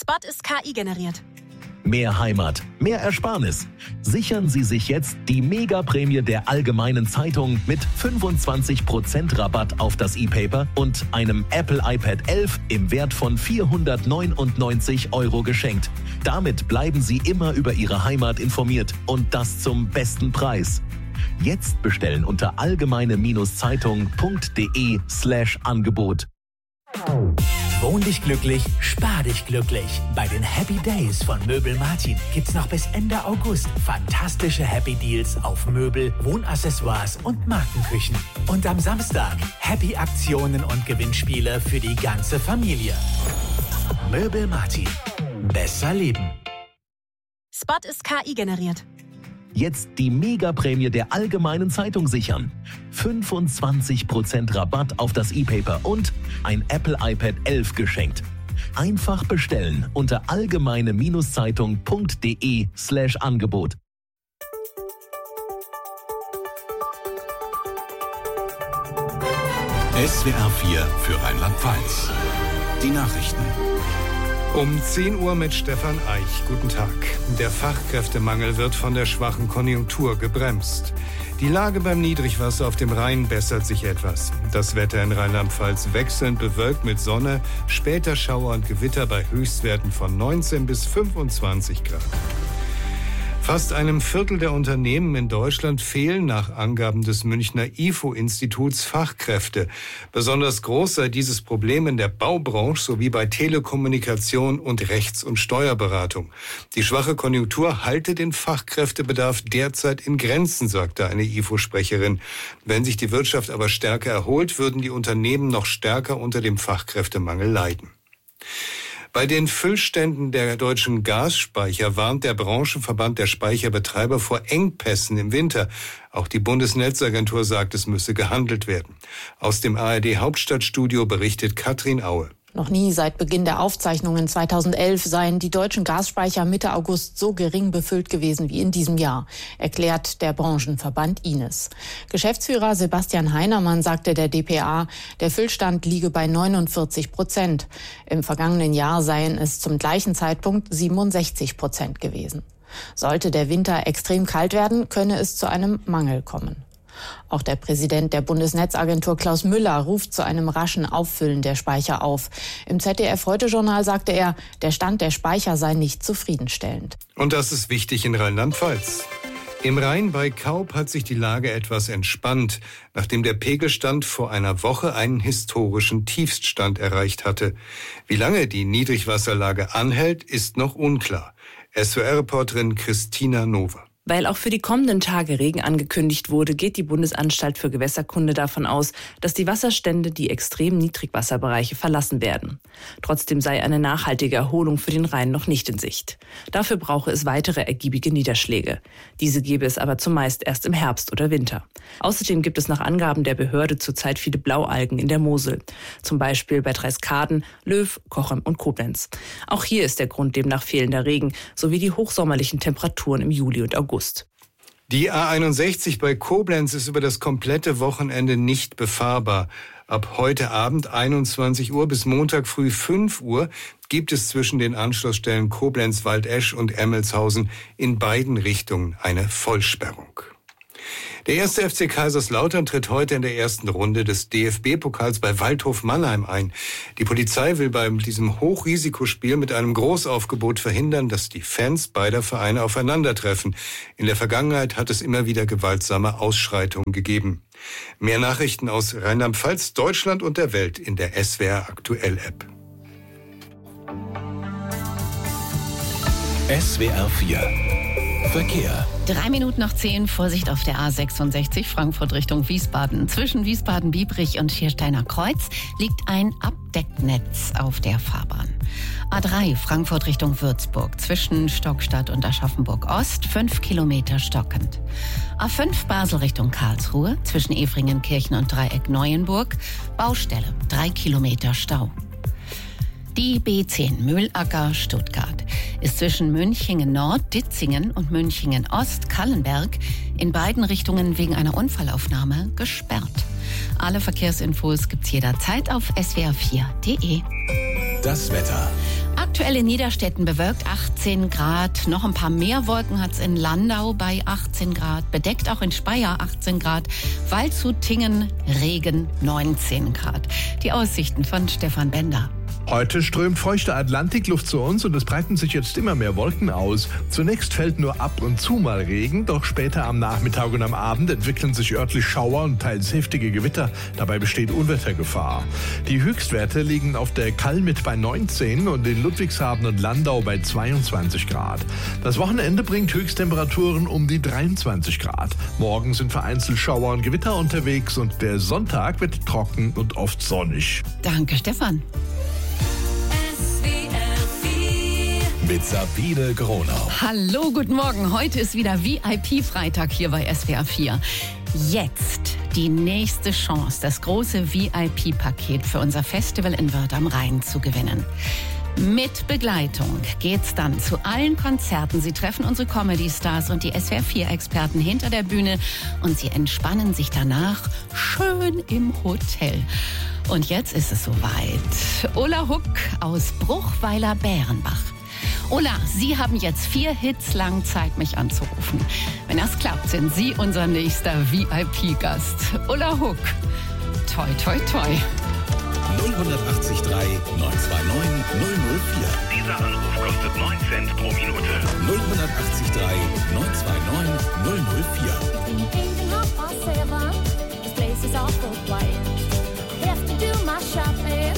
Spot ist KI generiert. Mehr Heimat, mehr Ersparnis. Sichern Sie sich jetzt die Mega-Prämie der Allgemeinen Zeitung mit 25% Rabatt auf das E-Paper und einem Apple iPad 11 im Wert von 499 € geschenkt. Damit bleiben Sie immer über Ihre Heimat informiert und das zum besten Preis. Jetzt bestellen unter allgemeine-zeitung.de/Angebot. Wohn dich glücklich, spar dich glücklich. Bei den Happy Days von Möbel Martin gibt's noch bis Ende August fantastische Happy Deals auf Möbel, Wohnaccessoires und Markenküchen. Und am Samstag Happy Aktionen und Gewinnspiele für die ganze Familie. Möbel Martin. Besser leben. Spot ist KI generiert. Jetzt die Mega-Prämie der Allgemeinen Zeitung sichern. 25% Rabatt auf das E-Paper und ein Apple iPad 11 geschenkt. Einfach bestellen unter allgemeine-zeitung.de/Angebot. SWR 4 für Rheinland-Pfalz. Die Nachrichten. Um 10 Uhr mit Stefan Eich. Guten Tag. Der Fachkräftemangel wird von der schwachen Konjunktur gebremst. Die Lage beim Niedrigwasser auf dem Rhein bessert sich etwas. Das Wetter in Rheinland-Pfalz wechselnd bewölkt mit Sonne, später Schauer und Gewitter bei Höchstwerten von 19 bis 25 Grad. Fast einem Viertel der Unternehmen in Deutschland fehlen nach Angaben des Münchner IFO-Instituts Fachkräfte. Besonders groß sei dieses Problem in der Baubranche sowie bei Telekommunikation und Rechts- und Steuerberatung. Die schwache Konjunktur halte den Fachkräftebedarf derzeit in Grenzen, sagte eine IFO-Sprecherin. Wenn sich die Wirtschaft aber stärker erholt, würden die Unternehmen noch stärker unter dem Fachkräftemangel leiden. Bei den Füllständen der deutschen Gasspeicher warnt der Branchenverband der Speicherbetreiber vor Engpässen im Winter. Auch die Bundesnetzagentur sagt, es müsse gehandelt werden. Aus dem ARD-Hauptstadtstudio berichtet Katrin Aue. Noch nie seit Beginn der Aufzeichnungen 2011 seien die deutschen Gasspeicher Mitte August so gering befüllt gewesen wie in diesem Jahr, erklärt der Branchenverband Ines. Geschäftsführer Sebastian Heinermann sagte der dpa, der Füllstand liege bei 49%. Im vergangenen Jahr seien es zum gleichen Zeitpunkt 67% gewesen. Sollte der Winter extrem kalt werden, könne es zu einem Mangel kommen. Auch der Präsident der Bundesnetzagentur Klaus Müller ruft zu einem raschen Auffüllen der Speicher auf. Im ZDF-Heute-Journal sagte er, der Stand der Speicher sei nicht zufriedenstellend. Und das ist wichtig in Rheinland-Pfalz. Im Rhein bei Kaup hat sich die Lage etwas entspannt, nachdem der Pegelstand vor einer Woche einen historischen Tiefststand erreicht hatte. Wie lange die Niedrigwasserlage anhält, ist noch unklar. SWR-Reporterin Christina Nova. Weil auch für die kommenden Tage Regen angekündigt wurde, geht die Bundesanstalt für Gewässerkunde davon aus, dass die Wasserstände die extremen Niedrigwasserbereiche verlassen werden. Trotzdem sei eine nachhaltige Erholung für den Rhein noch nicht in Sicht. Dafür brauche es weitere ergiebige Niederschläge. Diese gäbe es aber zumeist erst im Herbst oder Winter. Außerdem gibt es nach Angaben der Behörde zurzeit viele Blaualgen in der Mosel. Zum Beispiel bei Dreiskaden, Löw, Cochem und Koblenz. Auch hier ist der Grund demnach fehlender Regen sowie die hochsommerlichen Temperaturen im Juli und August. Die A61 bei Koblenz ist über das komplette Wochenende nicht befahrbar. Ab heute Abend 21 Uhr bis Montag früh 5 Uhr gibt es zwischen den Anschlussstellen Koblenz-Waldesch und Emmelshausen in beiden Richtungen eine Vollsperrung. Der 1. FC Kaiserslautern tritt heute in der ersten Runde des DFB-Pokals bei Waldhof Mannheim ein. Die Polizei will bei diesem Hochrisikospiel mit einem Großaufgebot verhindern, dass die Fans beider Vereine aufeinandertreffen. In der Vergangenheit hat es immer wieder gewaltsame Ausschreitungen gegeben. Mehr Nachrichten aus Rheinland-Pfalz, Deutschland und der Welt in der SWR Aktuell App. SWR 4 Verkehr. 3 Minuten nach 10, Vorsicht auf der A66 Frankfurt Richtung Wiesbaden. Zwischen Wiesbaden-Biebrich und Schiersteiner Kreuz liegt ein Abdecknetz auf der Fahrbahn. A3 Frankfurt Richtung Würzburg. Zwischen Stockstadt und Aschaffenburg Ost 5 Kilometer stockend. A5 Basel Richtung Karlsruhe. Zwischen Efringenkirchen und Dreieck Neuenburg. Baustelle 3 Kilometer Stau. Die B10 Mühlacker-Stuttgart ist zwischen Münchingen-Nord, Ditzingen und Münchingen-Ost, Kallenberg in beiden Richtungen wegen einer Unfallaufnahme gesperrt. Alle Verkehrsinfos gibt's jederzeit auf swr4.de. Das Wetter. Aktuell in Niederstetten bewölkt 18 Grad. Noch ein paar mehr Wolken hat es in Landau bei 18 Grad. Bedeckt auch in Speyer 18 Grad. Waldshut-Tingen Regen 19 Grad. Die Aussichten von Stefan Bender. Heute strömt feuchte Atlantikluft zu uns und es breiten sich jetzt immer mehr Wolken aus. Zunächst fällt nur ab und zu mal Regen, doch später am Nachmittag und am Abend entwickeln sich örtlich Schauer und teils heftige Gewitter. Dabei besteht Unwettergefahr. Die Höchstwerte liegen auf der Kalmit bei 19 und in Ludwigshafen und Landau bei 22 Grad. Das Wochenende bringt Höchsttemperaturen um die 23 Grad. Morgen sind vereinzelt Schauer und Gewitter unterwegs und der Sonntag wird trocken und oft sonnig. Danke, Stefan. Mit Sabine Gronau. Hallo, guten Morgen. Heute ist wieder VIP-Freitag hier bei SWR 4. Jetzt die nächste Chance, das große VIP-Paket für unser Festival in Wörth am Rhein zu gewinnen. Mit Begleitung geht's dann zu allen Konzerten. Sie treffen unsere Comedy-Stars und die SWR 4-Experten hinter der Bühne und sie entspannen sich danach schön im Hotel. Und jetzt ist es soweit. Ulla Huck aus Bruchweiler-Bärenbach. Ulla, Sie haben jetzt 4 Hits lang Zeit, mich anzurufen. Wenn das klappt, sind Sie unser nächster VIP-Gast. Ulla Huck. Toi, toi, toi. 080 3 929 004. Dieser Anruf kostet 9 Cent pro Minute. 080 3 929 004.